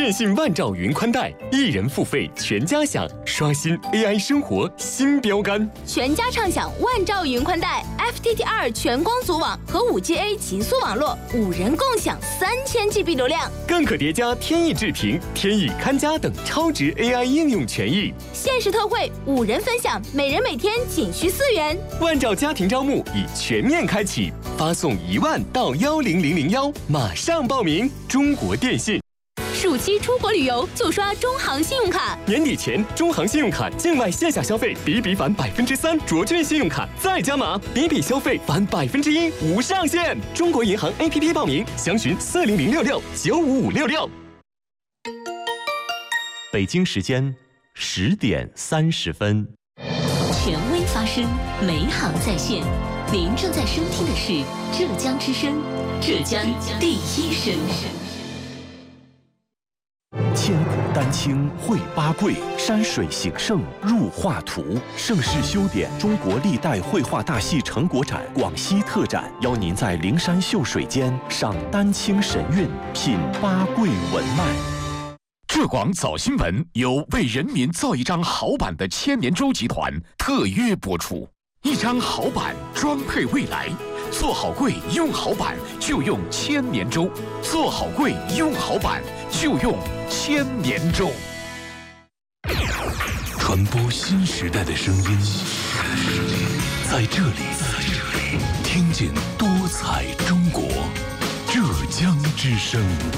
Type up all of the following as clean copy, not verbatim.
电信万兆云宽带，1人付费全家享，刷新 AI 生活新标杆。 全家畅享万兆云宽带 FTTR 全光组网和5G-A 极速网络，5人共享3000GB 流量， 更可叠加天翼智屏、天翼看家等超值 AI 应用权益。 限时特惠，5人分享，每人每天仅需4元。 万兆家庭招募已全面开启，发送1万到10001，马上报名。中国电信。 暑期出国旅游就刷中行信用卡， 年底前中行信用卡境外线下消费比比返3%，卓券信用卡再加码，比比消费返1%，无上限。中国银行 APP 报名，详询40066-95566。 北京时间10点30分。 权威发声，美好在线。您正在收听的是浙江之声，浙江第一声。 千古丹青绘八桂，山水形胜入画图。盛世修典中国历代绘画大戏成果展广西特展，邀您在灵山秀水间赏丹青神韵，品八桂文脉。 浙广早新闻由为人民造一张好版的千年舟集团特约播出。一张好版，装配未来。做好柜，用好版，就用千年舟；做好柜，用好版，就用千年舟。 传播新时代的声音，在这里，听见多彩中国，浙江之声。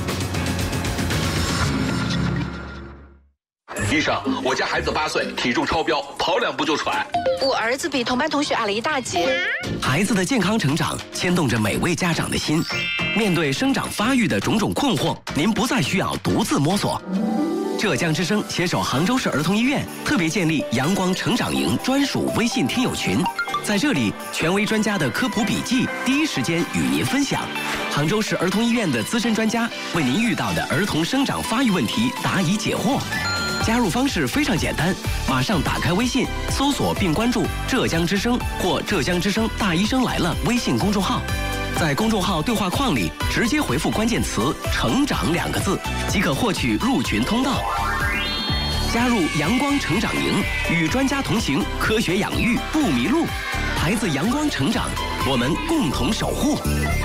医生，我家孩子8岁，体重超标，跑2步就喘。 我儿子比同班同学矮了1大截。 孩子的健康成长牵动着每位家长的心。面对生长发育的种种困惑，您不再需要独自摸索。浙江之声携手杭州市儿童医院，特别建立阳光成长营专属微信听友群。在这里，权威专家的科普笔记第一时间与您分享，杭州市儿童医院的资深专家为您遇到的儿童生长发育问题答疑解惑。加入方式非常简单，马上打开微信，搜索并关注浙江之声或浙江之声大医生来了微信公众号，在公众号对话框里直接回复关键词成长2个字，即可获取入群通道。加入阳光成长营，与专家同行，科学养育不迷路，孩子阳光成长，我们共同守护。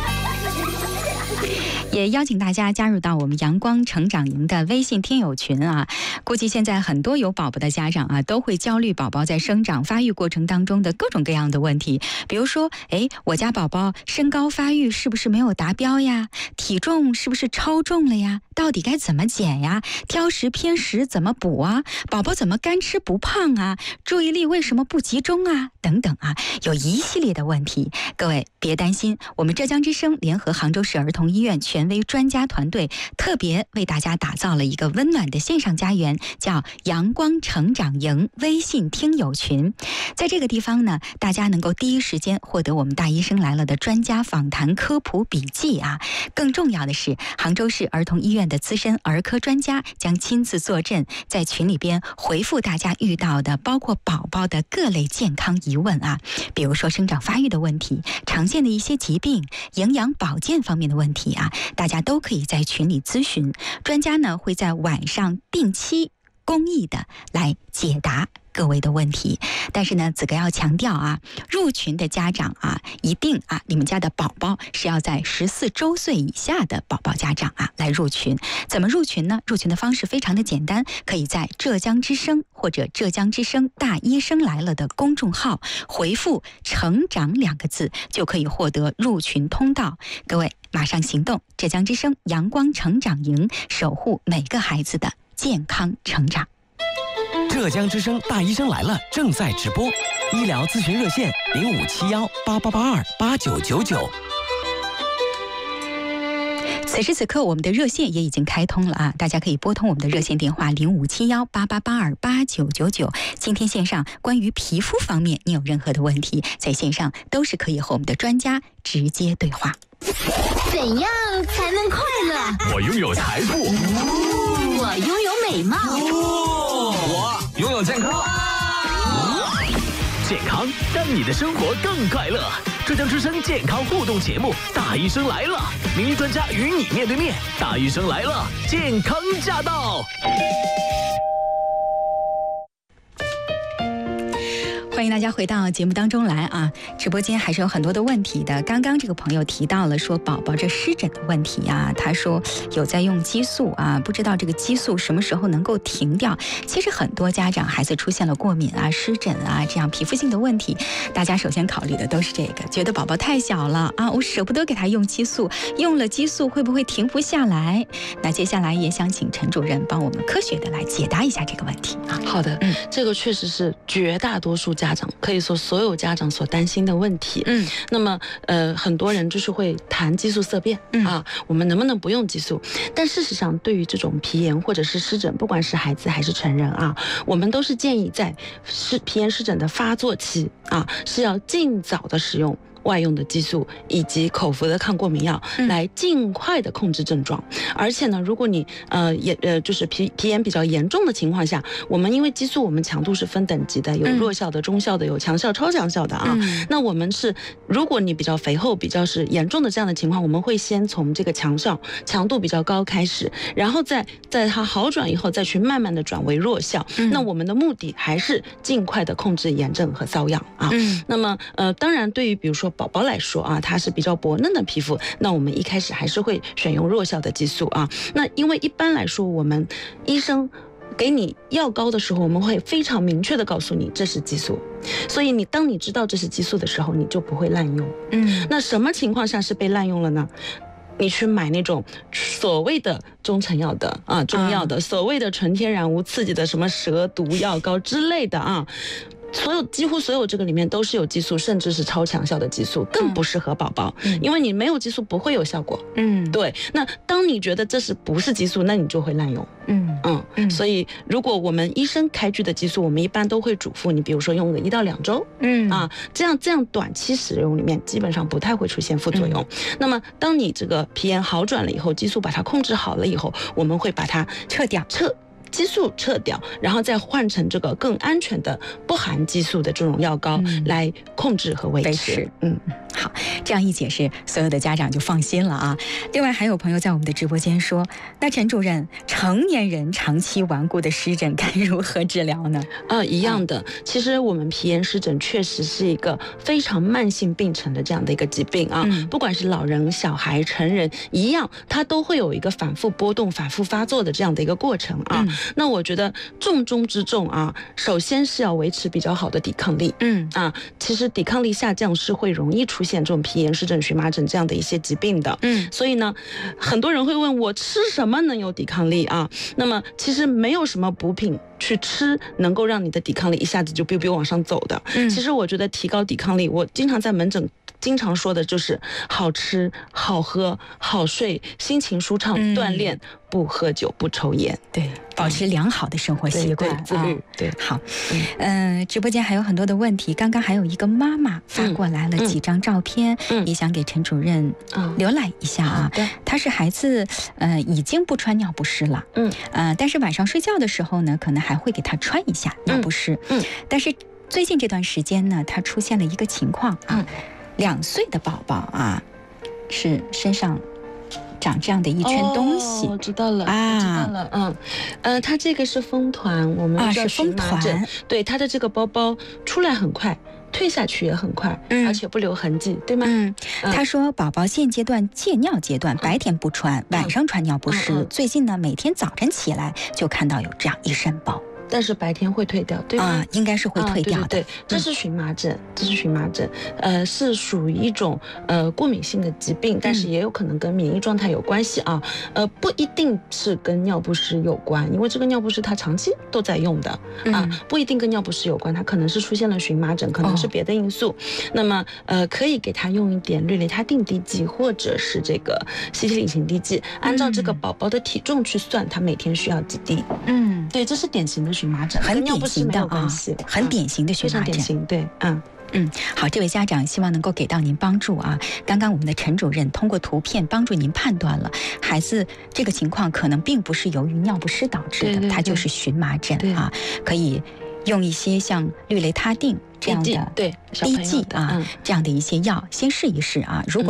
也邀请大家加入到我们阳光成长营的微信听友群啊！估计现在很多有宝宝的家长啊，都会焦虑宝宝在生长发育过程当中的各种各样的问题，比如说，我家宝宝身高发育是不是没有达标呀？体重是不是超重了呀？到底该怎么减呀？挑食偏食怎么补啊？宝宝怎么干吃不胖啊？注意力为什么不集中啊？等等啊，有一系列的问题。各位别担心，我们浙江之声联合杭州市儿童医院权威专家团队，特别为大家打造了一个温暖的线上家园，叫阳光成长营微信听友群。在这个地方呢，大家能够第一时间获得我们大医生来了的专家访谈科普笔记啊。更重要的是，杭州市儿童医院的资深儿科专家将亲自坐镇，在群里边回复大家遇到的包括宝宝的各类健康疑问啊，比如说生长发育的问题、常见的一些疾病、营养保健方面的问题啊，大家都可以在群里咨询，专家呢会在晚上定期公益的来解答各位的问题。但是呢，子哥要强调啊，入群的家长啊，一定啊，你们家的宝宝是要在14周岁以下的宝宝家长啊来入群。怎么入群呢？入群的方式非常的简单，可以在浙江之声或者浙江之声大医生来了的公众号回复成长2个字，就可以获得入群通道。各位马上行动，浙江之声阳光成长营，守护每个孩子的健康成长。 浙江之声大医生来了正在直播，医疗咨询热线057188828999。 此时此刻，我们的热线也已经开通了啊！大家可以拨通我们的热线电话057188828999。今天线上关于皮肤方面，你有任何的问题，在线上都是可以和我们的专家直接对话。 怎样才能快乐？ 我拥有财富， 我拥有美貌， 我拥有健康。健康让你的生活更快乐， 浙江之声健康互动节目《大医生来了》，名医专家与你面对面。大医生来了，健康驾到。 欢迎大家回到节目当中来啊！直播间还是有很多的问题的。刚刚这个朋友提到了说宝宝这湿疹的问题啊，他说有在用激素啊，不知道这个激素什么时候能够停掉。其实很多家长孩子出现了过敏啊、湿疹啊这样皮肤性的问题，大家首先考虑的都是这个，觉得宝宝太小了啊，我舍不得给他用激素，用了激素会不会停不下来？那接下来也想请陈主任帮我们科学的来解答一下这个问题啊。 好的，这个确实是绝大多数家长，可以说所有家长所担心的问题。那么很多人就是会谈激素色变啊，我们能不能不用激素？但事实上，对于这种皮炎或者是湿疹，不管是孩子还是成人啊，我们都是建议在皮炎湿疹的发作期啊，是要尽早的使用外用的激素以及口服的抗过敏药，来尽快的控制症状。而且呢，如果你就是皮炎比较严重的情况下，我们因为激素我们强度是分等级的，有弱效的、中效的，有强效、超强效的啊。那我们是，如果你比较肥厚、比较是严重的这样的情况，我们会先从这个强度比较高开始，然后在它好转以后，再去慢慢的转为弱效。那我们的目的还是尽快的控制炎症和瘙痒啊。那么当然，对于比如说宝宝来说啊，它是比较薄嫩的皮肤，那我们一开始还是会选用弱效的激素啊。那因为一般来说，我们医生给你药膏的时候，我们会非常明确的告诉你这是激素，所以当你知道这是激素的时候，你就不会滥用。那什么情况下是被滥用了呢？你去买那种所谓的中成药的啊，中药的，所谓的纯天然无刺激的什么蛇毒药膏之类的啊。几乎所有这个里面都是有激素，甚至是超强效的激素，更不适合宝宝，因为你没有激素不会有效果。对。那当你觉得这不是激素，那你就会滥用。所以如果我们医生开具的激素，我们一般都会嘱咐你，比如说用个1到2周。这样短期使用里面基本上不太会出现副作用。那么当你这个皮炎好转了以后，激素把它控制好了以后，我们会把它激素撤掉，然后再换成这个更安全的不含激素的这种药膏来控制和维持。 好，这样一解释，所有的家长就放心了啊。另外还有朋友在我们的直播间说，那陈主任，成年人长期顽固的湿疹该如何治疗呢？ 一样的，其实我们皮炎湿疹确实是一个非常慢性病程的这样的一个疾病啊，不管是老人、小孩、成人一样，它都会有一个反复波动、反复发作的这样的一个过程啊。那我觉得重中之重啊，首先是要维持比较好的抵抗力。其实抵抗力下降是会容易出现这种皮炎湿疹、荨麻疹这样的一些疾病的。所以呢，很多人会问我吃什么能有抵抗力啊？那么其实没有什么补品去吃能够让你的抵抗力一下子就 biu 往上走的。其实我觉得提高抵抗力，我经常在门诊经常说的就是好吃、好喝、好睡、心情舒畅、锻炼，不喝酒、不抽烟， 对，保持良好的生活习惯， 自律。对， 好，直播间还有很多的问题，刚刚还有一个妈妈发过来了几张照片，也想给陈主任浏览一下啊。她是孩子，已经不穿尿不湿了，但是晚上睡觉的时候呢，可能还会给他穿一下尿不湿，但是最近这段时间呢，他出现了一个情况啊。2岁的宝宝啊，是身上长这样的一圈东西。 我知道了啊，知道了。它这个是风团，我们叫荨麻疹。对，它的这个包包出来很快，退下去也很快，而且不留痕迹，对吗？ 他说宝宝现阶段戒尿阶段，白天不穿，晚上穿尿不湿。最近呢，每天早晨起来就看到有这样一身包。 但是白天会退掉，对吗？ 应该是会退掉的。 对，这是荨麻疹，是属于一种过敏性的疾病，但是也有可能跟免疫状态有关系啊。不一定是跟尿不湿有关，因为这个尿不湿它长期都在用的啊，不一定跟尿不湿有关，它可能是出现了荨麻疹，可能是别的因素。那么可以给他用一点氯雷他定滴剂，或者是这个西替里嗪滴剂，按照这个宝宝的体重去算，他每天需要几滴。对，这是典型的荨麻疹， 很典型的啊，很典型的荨麻疹， 非常典型。对， 好，这位家长希望能够给到您帮助啊。刚刚我们的陈主任通过图片帮助您判断了孩子这个情况可能并不是由于尿不湿导致的，它就是荨麻疹啊，可以用一些像氯雷他定这样的对滴剂啊，这样的一些药先试一试啊。如果